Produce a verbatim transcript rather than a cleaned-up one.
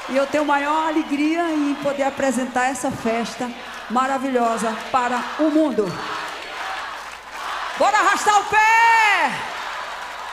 E eu tenho maior alegria em poder apresentar essa festa maravilhosa para o mundo. Bora arrastar o pé!